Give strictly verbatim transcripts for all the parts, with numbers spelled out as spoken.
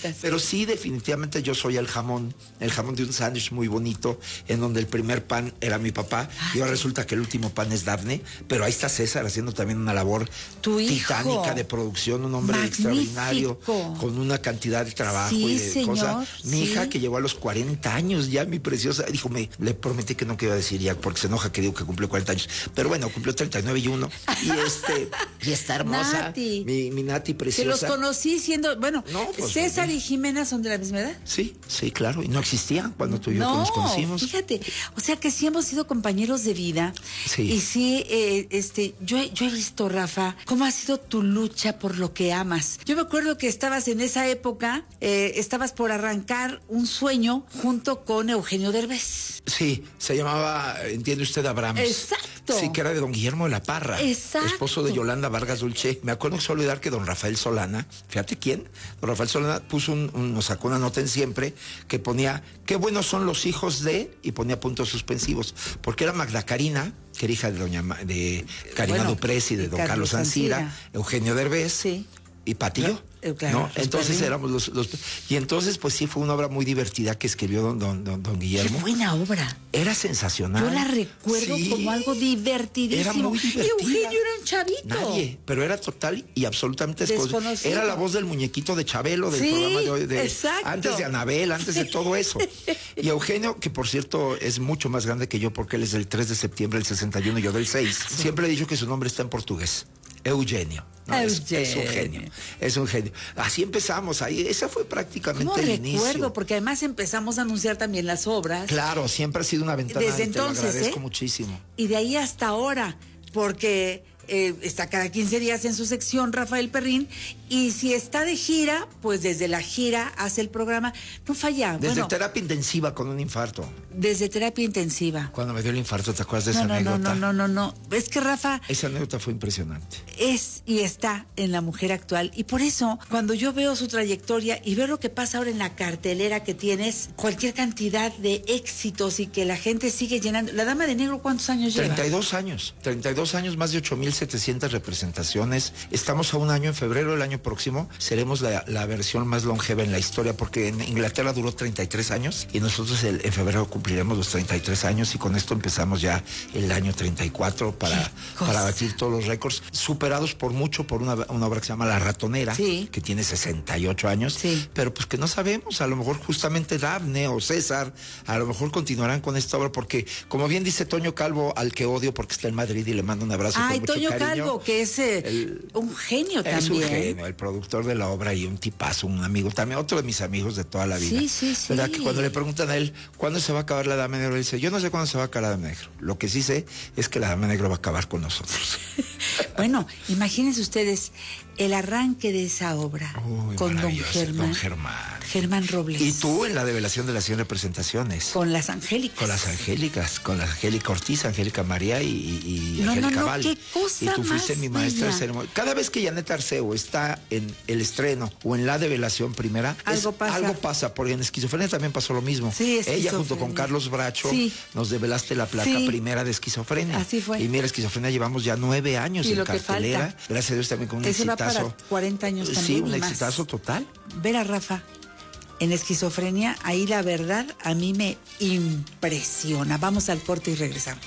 cuentas. Pero sí, definitivamente yo soy el jamón, el jamón de un sándwich muy bonito, en donde el primer pan era mi papá, Ay. y ahora resulta que el último pan es Dafne, pero ahí está César haciendo también una labor Tu hijo. titánica de producción, un hombre Magnífico. extraordinario, con una cantidad de trabajo Sí, y de señor, cosas. Mi sí. hija, que llegó a los cuarenta años ya, mi preciosa, dijo, me, le prometí que no quería decir ya, porque se enoja que digo que cumplió cuarenta años, pero bueno, cumplió treinta y nueve y uno, y este, y está hermosa, Nati. mi, mi Nati preciosa. Que los conocí siendo, bueno, No, pues, César bien. y Jimena son de la misma edad. Sí, sí, claro, y no existían cuando tú y yo No, nos conocimos. fíjate, o sea que sí hemos sido compañeros de vida. Sí. Y sí, eh, este, yo, he- yo he visto, Rafa, cómo ha sido tu lucha por lo que amas. Yo me acuerdo que estabas en esa época, eh, estabas por arrancar un sueño junto con Eugenio Derbez. Sí, se llamaba, entiende usted, Abrams. Exacto. Sí, que era de don Guillermo de la Parra. Exacto. Esposo de Yolanda Vargas Dulce. Me acuerdo que se olvidar que don Rafael Solana, fíjate quién, don Rafael Solana puso un, un- nos sacó una nota en Siempre que ponía, qué buenos son los hijos de, y ponía puntos suspensivos, porque era Magda Karina, que era hija de doña Ma- de Karina Bueno, Duprés y de y don Carlos Carlos Ancira, Ancira. Eugenio Derbez. Sí. Y Patillo, Claro, eh, claro, ¿no? los Entonces Perrín. éramos los, los... Y entonces, pues sí, fue una obra muy divertida que escribió don, don, don, don Qué Guillermo. buena obra. Era sensacional. Yo la recuerdo Sí. como algo divertidísimo. Era muy divertida. Y Eugenio era un chavito. Nadie, pero era total y absolutamente desco- Desconocido. Era la voz del muñequito de Chabelo, del Sí, programa de hoy, de, exacto. antes de Anabel, antes de todo eso. Y Eugenio, que por cierto es mucho más grande que yo, porque él es del tres de septiembre del sesenta y uno y yo del seis. Siempre he dicho que su nombre está en portugués. Eugenio. ¿no? Es, es un Eugenio. genio. Es un genio. Así empezamos ahí. Esa fue prácticamente ¿Cómo el recuerdo? inicio. Porque además empezamos a anunciar también las obras. Claro, siempre ha sido una ventana. Desde y te lo entonces, agradezco ¿eh? muchísimo. Y de ahí hasta ahora, porque eh, está cada quince días en su sección Rafael Perrín, y si está de gira, pues desde la gira hace el programa. No falla. Desde bueno, terapia intensiva con un infarto. desde terapia intensiva. Cuando me dio el infarto, ¿te acuerdas de No, esa no, no, anécdota? no, no, no, no. Es que Rafa Esa anécdota fue impresionante. es y está en La Mujer Actual. Y por eso, cuando yo veo su trayectoria y veo lo que pasa ahora en la cartelera que tienes, cualquier cantidad de éxitos y que la gente sigue llenando. La Dama de Negro, ¿cuántos años lleva? treinta y dos años, treinta y dos años, más de ocho mil setecientas representaciones. Estamos a un año, en febrero del año próximo, seremos la, la versión más longeva en la historia, porque en Inglaterra duró treinta y tres años y nosotros el, en febrero cumpliremos los treinta y tres años y con esto empezamos ya el año treinta y cuatro para, ¡Qué cosa! para batir todos los récords, superados por mucho por una, una obra que se llama La Ratonera, Sí. que tiene sesenta y ocho años, Sí. pero pues que no sabemos, a lo mejor justamente Dafne o César, a lo mejor continuarán con esta obra, porque como bien dice Toño Calvo, al que odio porque está en Madrid y le mando un abrazo Ay, con mucho Toño cariño. Calvo, que es eh, El- un genio Es también. un genio, el productor de la obra y un tipazo, un amigo, también otro de mis amigos de toda la vida. Sí, sí, sí. ¿Verdad? Que cuando le preguntan a él, ¿cuándo se va a acabar la Dama de Negro? Él dice, yo no sé cuándo se va a acabar la Dama de Negro. Lo que sí sé es que la Dama de Negro va a acabar con nosotros. Bueno, imagínense ustedes el arranque de esa obra Uy, con don maravilloso, Germán. don Germán. Germán Robles. Y tú en la develación de las cien representaciones. Con las Angélicas. Con las Angélicas, con la Angélica Ortiz, Angélica María y, y No, Angélica no, no, Val. qué cosa Y tú fuiste más mi maestra de bella. ceremonia. Cada vez que Janet Arceo está en el estreno o en la develación primera, Algo es- pasa. algo pasa, porque en Esquizofrenia también pasó lo mismo. Sí, Ella junto con Esquizofrenia. Carlos Bracho Sí. nos develaste la placa Sí. primera de Esquizofrenia. Así fue. Y mira, Esquizofrenia llevamos ya nueve años Y en lo que cartelera. falta. Gracias a Dios también con un Ese va exitazo. para cuarenta años Sí, también un y más. exitazo total. Ver a Rafa en Esquizofrenia, ahí la verdad a mí me impresiona. Vamos al corte y regresamos.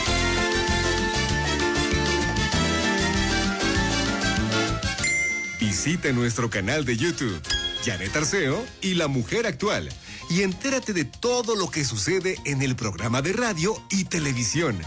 Visita nuestro canal de YouTube, Janet Arceo y La Mujer Actual, y entérate de todo lo que sucede en el programa de radio y televisión.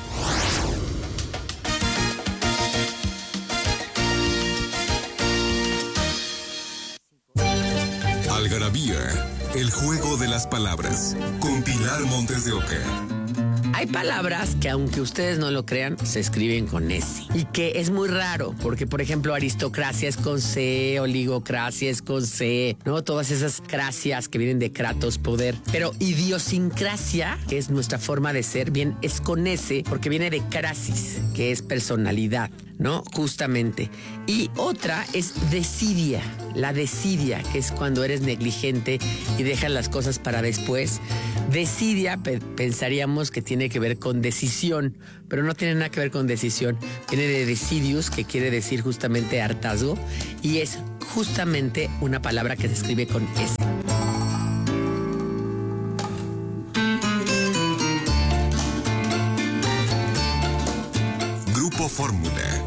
Algarabía, el juego de las palabras, con Pilar Montes de Oca. Hay palabras que, aunque ustedes no lo crean, se escriben con S. Y que es muy raro, porque, por ejemplo, aristocracia es con C, oligocracia es con C, ¿no? Todas esas cracias que vienen de kratos, poder. Pero idiosincrasia, que es nuestra forma de ser, bien, es con S, porque viene de crasis, que es personalidad, ¿no? Justamente. Y otra es desidia, la desidia, que es cuando eres negligente y dejas las cosas para después. Desidia, pe- pensaríamos que tiene que ver con decisión, pero no tiene nada que ver con decisión. Viene de decidius, que quiere decir justamente hartazgo, y es justamente una palabra que se escribe con S. Grupo Fórmula.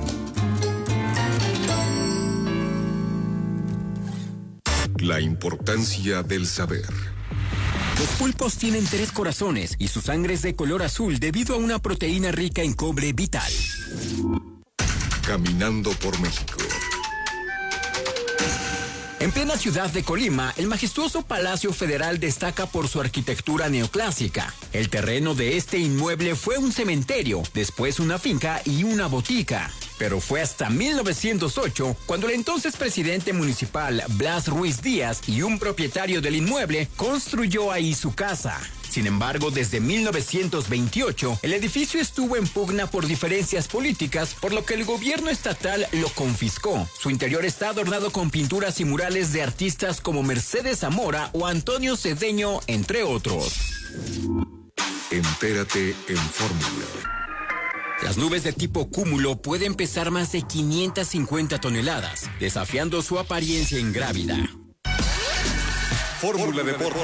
La importancia del saber. Los pulpos tienen tres corazones y su sangre es de color azul debido a una proteína rica en cobre vital. Caminando por México. En plena ciudad de Colima, el majestuoso Palacio Federal destaca por su arquitectura neoclásica. El terreno de este inmueble fue un cementerio, después una finca y una botica. Pero fue hasta mil novecientos ocho cuando el entonces presidente municipal Blas Ruiz Díaz y un propietario del inmueble construyó ahí su casa. Sin embargo, desde mil novecientos veintiocho, el edificio estuvo en pugna por diferencias políticas, por lo que el gobierno estatal lo confiscó. Su interior está adornado con pinturas y murales de artistas como Mercedes Zamora o Antonio Cedeño, entre otros. Entérate en Fórmula. Las nubes de tipo cúmulo pueden pesar más de quinientas cincuenta toneladas, desafiando su apariencia ingrávida. Fórmula Deportes.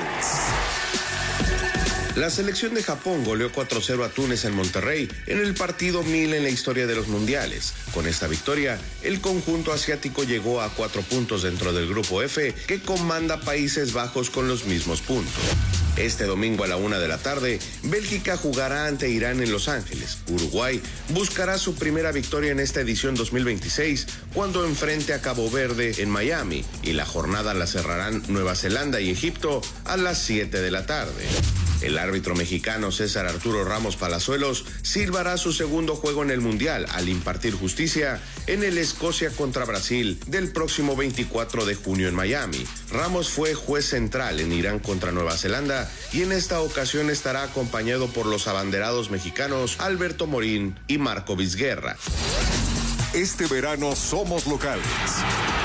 La selección de Japón goleó cuatro cero a Túnez en Monterrey en el partido mil en la historia de los mundiales. Con esta victoria, el conjunto asiático llegó a cuatro puntos dentro del grupo F, que comanda Países Bajos con los mismos puntos. Este domingo a la una de la tarde, Bélgica jugará ante Irán en Los Ángeles. Uruguay buscará su primera victoria en esta edición dos mil veintiséis cuando enfrente a Cabo Verde en Miami, y la jornada la cerrarán Nueva Zelanda y Egipto a las siete de la tarde. El árbitro mexicano César Arturo Ramos Palazuelos silbará su segundo juego en el Mundial al impartir justicia en el Escocia contra Brasil del próximo veinticuatro de junio en Miami. Ramos fue juez central en Irán contra Nueva Zelanda y en esta ocasión estará acompañado por los abanderados mexicanos Alberto Morín y Marco Vizguerra. Este verano somos locales.